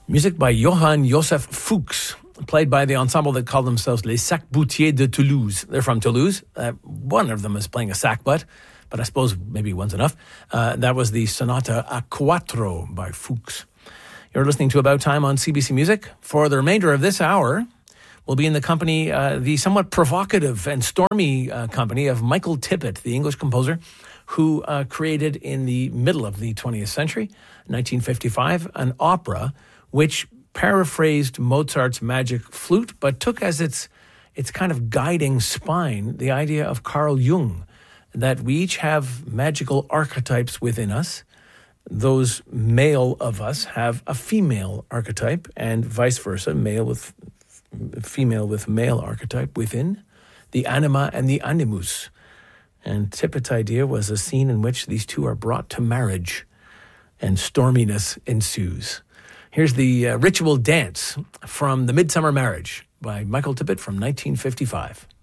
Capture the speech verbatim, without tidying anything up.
Music by Johann Joseph Fuchs, played by the ensemble that call themselves Les Sac-Boutiers de Toulouse. They're from Toulouse. Uh, one of them is playing a sackbut, but I suppose maybe one's enough. Uh, that was the Sonata a Quattro by Fuchs. You're listening to About Time on C B C Music. For the remainder of this hour, we'll be in the company, uh, the somewhat provocative and stormy uh, company of Michael Tippett, the English composer, who uh, created in the middle of the twentieth century, nineteen fifty-five, an opera which paraphrased Mozart's Magic Flute, but took as its its kind of guiding spine the idea of Carl Jung, that we each have magical archetypes within us. Those male of us have a female archetype, and vice versa, male with female with male archetype within, the anima and the animus. And Tippett's idea was a scene in which these two are brought to marriage, and storminess ensues. Here's the uh, ritual dance from The Midsummer Marriage by Michael Tippett from nineteen fifty-five.